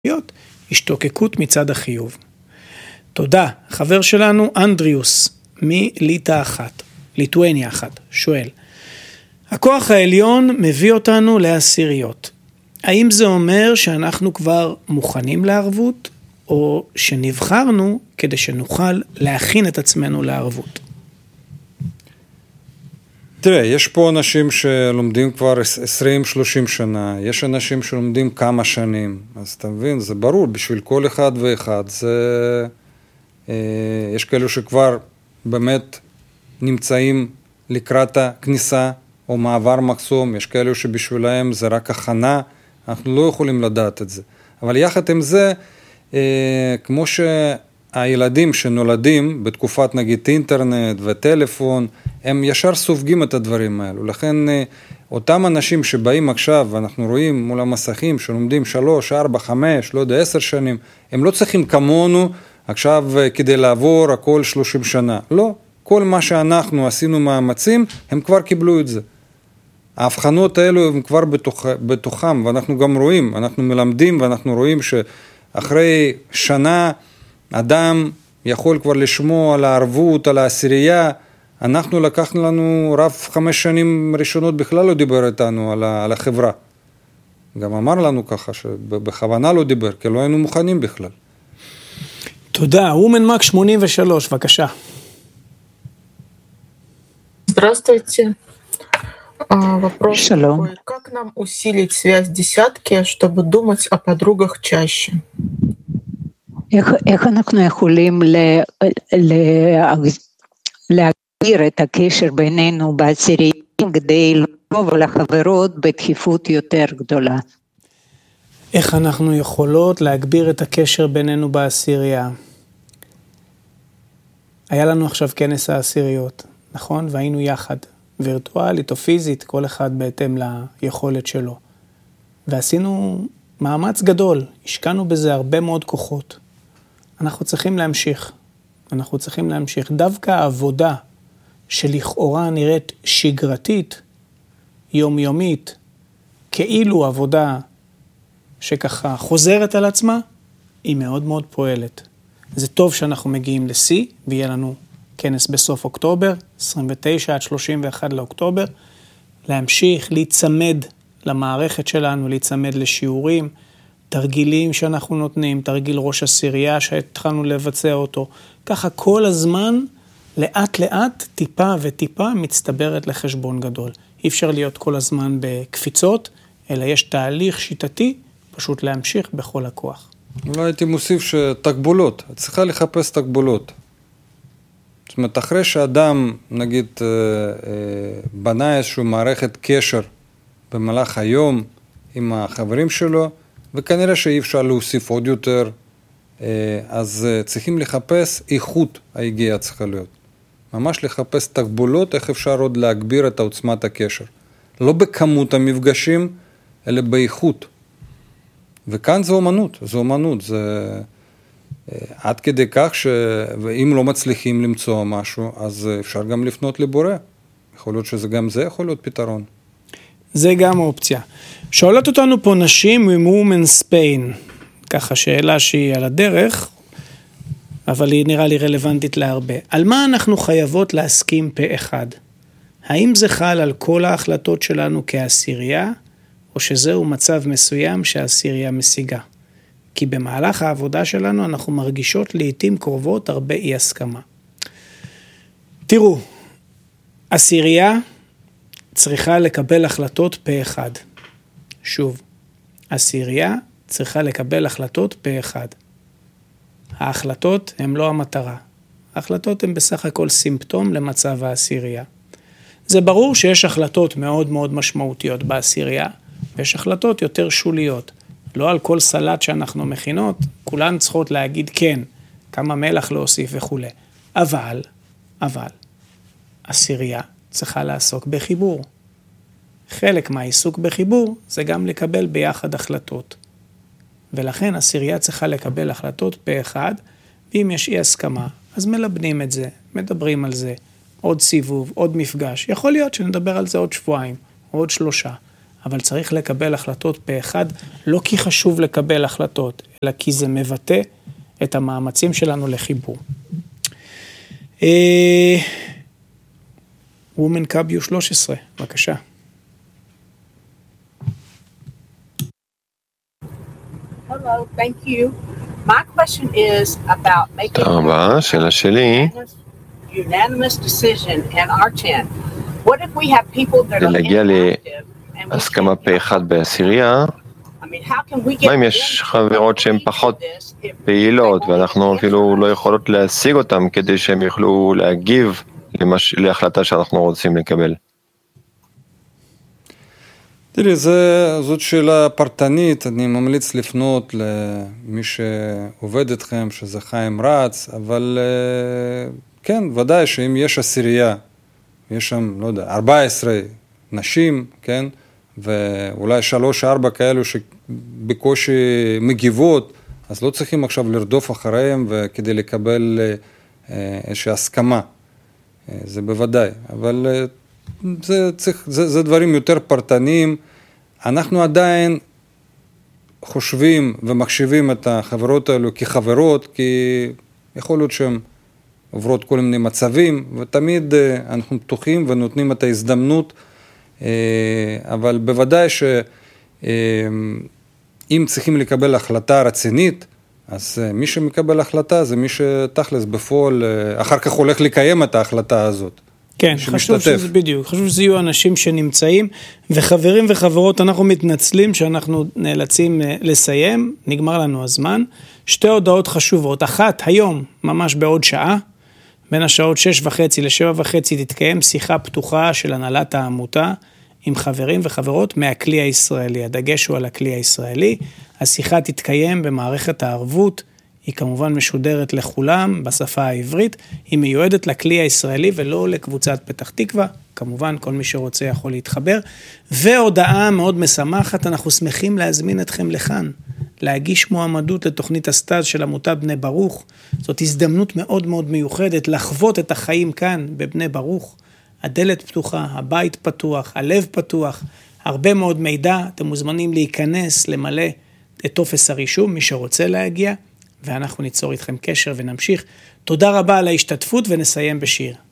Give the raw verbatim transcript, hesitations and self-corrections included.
השתוקקות מצד החיוב. תודה. חבר שלנו אנדריוס מליטא אחת, ליטואניה אחת, שואל, הכוח העליון מביא אותנו לעשיריות. האם זה אומר שאנחנו כבר מוכנים לערבות, או שנבחרנו כדי שנוכל להכין את עצמנו לערבות? תראה, יש פה אנשים שלומדים כבר עשרים שלושים שנה, יש אנשים שלומדים כמה שנים, אז אתה מבין, זה ברור, בשביל כל אחד ואחד, זה, אה, יש כאלו שכבר באמת נמצאים לקראת הכניסה או מעבר מחסום, יש כאלו שבשבילהם זה רק הכנה, אנחנו לא יכולים לדעת את זה. אבל יחד עם זה, אה, כמו שהילדים שנולדים בתקופת נגיד אינטרנט וטלפון, הם ישר סופגים את הדברים האלו. לכן אותם אנשים שבאים עכשיו, ואנחנו רואים מול המסכים שלומדים שלוש, ארבע, חמש, לא יודע, עשר שנים, הם לא צריכים כמונו עכשיו כדי לעבור הכל שלושים שנה. לא, כל מה שאנחנו עשינו מאמצים, הם כבר קיבלו את זה. ההבחנות האלו הם כבר בתוך, בתוכם, ואנחנו גם רואים, אנחנו מלמדים ואנחנו רואים שאחרי שנה אדם יכול כבר לשמוע על הערבות, על העשירייה. אנחנו לקחנו לנו רב חמש שנים ראשונות בכלל לא דיבר איתנו על, ה, על החברה. גם אמר לנו ככה שבכוונה לא דיבר, כי לא היינו מוכנים בכלל. תודה. וומן מק שמונים ושלוש, בבקשה. Здравствуйте. Вопрос такой. Как нам усилить связь десятки, чтобы думать о подругах чаще? איך, איך אנחנו יכולים להגביר את הקשר בינינו בעשיריים כדי לבוא לחברות בדחיפות יותר גדולה? איך אנחנו יכולות להגביר את הקשר בינינו בעשירייה? היה לנו עכשיו כנס העשיריות, נכון? והיינו יחד, וירטואלית או פיזית, כל אחד בהתאם ליכולת שלו. ועשינו מאמץ גדול, השקענו בזה הרבה מאוד כוחות. אנחנו צריכים להמשיך, אנחנו צריכים להמשיך. דווקא העבודה שלכאורה נראית שגרתית, יומיומית, כאילו עבודה שככה חוזרת על עצמה, היא מאוד מאוד פועלת. זה טוב שאנחנו מגיעים לשיא, ויהיה לנו כנס בסוף אוקטובר, עשרים ותשע עד שלושים ואחד לאוקטובר, להמשיך, להיצמד למערכת שלנו, להיצמד לשיעורים, תרגילים שאנחנו נותנים, תרגיל ראש עשירייה שהתחלנו לבצע אותו, ככה כל הזמן, לאט לאט, טיפה וטיפה, מצטברת לחשבון גדול. אי אפשר להיות כל הזמן בקפיצות, אלא יש תהליך שיטתי, פשוט להמשיך בכל הכוח. אולי הייתי מוסיף שתקבולות, את צריכה לחפש תקבולות. זאת אומרת, אחרי שאדם, נגיד, בנה איזושהי מערכת קשר במהלך היום עם החברים שלו, וכנראה שאי אפשר להוסיף עוד יותר, אז צריכים לחפש איכות ההגיעה צריכה להיות. ממש לחפש תקבולות, איך אפשר עוד להגביר את עוצמת הקשר. לא בכמות המפגשים, אלא באיכות. וכאן זה אומנות, זה אומנות, זה עד כדי כך שאם לא מצליחים למצוא משהו, אז אפשר גם לפנות לבורא. יכול להיות שזה גם זה יכול להיות פתרון. זה גם אופציה. שואלת אותנו פה נשים מ-Women Spain, ככה שאלה שהיא על הדרך, אבל היא נראה לי רלוונטית להרבה. על מה אנחנו חייבות להסכים פה אחד? האם זה חל על כל ההחלטות שלנו כעשירייה, או שזהו מצב מסוים שהעשירייה משיגה? כי במהלך העבודה שלנו אנחנו מרגישות לעתים קרובות הרבה אי הסכמה. תראו, עשירייה צריכה לקבל החלטות פה אחד. שוב, עשירייה צריכה לקבל החלטות פה אחד. ההחלטות הן לא המטרה. ההחלטות הן בסך הכל סימפטום למצב העשירייה. זה ברור שיש החלטות מאוד מאוד משמעותיות בעשירייה, ויש החלטות יותר שוליות. לא על כל סלט שאנחנו מכינות, כולן צריכות להגיד כן, כמה מלח להוסיף וכו'. אבל, אבל, עשירייה צריכה לעסוק בחיבור. חלק מהעיסוק בחיבור זה גם לקבל ביחד החלטות. ולכן עשירייה צריכה לקבל החלטות פה אחד, ואם יש אי הסכמה, אז מלבנים את זה, מדברים על זה, עוד סיבוב, עוד מפגש. יכול להיות שנדבר על זה עוד שבועיים, או עוד שלושה. אבל צריך לקבל החלטות פה אחד, לא כי חשוב לקבל החלטות, אלא כי זה מבטא את המאמצים שלנו לחיבור. וומן קאביו שלוש עשרה, בבקשה. Hello, thank you. My question is about making a שאלה שלי, unanimous decision in our tent. What if we have people that are להגיע inactive? להסכמה פה אחד בעשירייה, מה אם יש חברות שהן פחות פעילות ואנחנו אפילו לא יכולות להשיג אותן כדי שהם יוכלו להגיב למש... להחלטה שאנחנו רוצים לקבל? תראי, זאת שאלה פרטנית, אני ממליץ לפנות למי שעובד אתכם, שזה חיים רץ, אבל כן, ודאי שאם יש עשירייה, יש שם, לא יודע, ארבע עשרה נשים, כן, ואולי שלוש, ארבע כאלו שבקושי מגיבות, אז לא צריכים עכשיו לרדוף אחריהם וכדי לקבל איזושהי הסכמה. זה בוודאי, אבל זה, צריך, זה, זה דברים יותר פרטניים. אנחנו עדיין חושבים ומחשיבים את החברות האלו כחברות, כי יכול להיות שהן עוברות כל מיני מצבים, ותמיד אנחנו פתוחים ונותנים את ההזדמנות, אבל בוודאי שאם צריכים לקבל החלטה רצינית, אז מי שמקבל החלטה זה מי שתכלס בפועל, אחר כך הולך לקיים את ההחלטה הזאת. כן, חשוב שזה בדיוק, חשוב שזה יהיו אנשים שנמצאים, וחברים וחברות, אנחנו מתנצלים שאנחנו נאלצים לסיים, נגמר לנו הזמן. שתי הודעות חשובות, אחת היום, ממש בעוד שעה, בין השעות שש וחצי לשבע וחצי תתקיים שיחה פתוחה של הנהלת העמותה, עם חברים וחברות מהכלי הישראלי. הדגש הוא על הכלי הישראלי. השיחה תתקיים במערכת הערבות, היא כמובן משודרת לכולם בשפה העברית, היא מיועדת לכלי הישראלי ולא לקבוצת פתח תקווה, כמובן כל מי שרוצה יכול להתחבר. והודעה מאוד משמחת, אנחנו שמחים להזמין אתכם לכאן, להגיש מועמדות לתוכנית הסטאז' של עמותת בני ברוך. זאת הזדמנות מאוד מאוד מיוחדת לחוות את החיים כאן בבני ברוך. הדלת פתוחה, הבית פתוח, הלב פתוח, הרבה מאוד מידע, אתם מוזמנים להיכנס, למלא את טופס הרישום, מי שרוצה להגיע, ואנחנו ניצור איתכם קשר ונמשיך. תודה רבה על ההשתתפות ונסיים בשיר.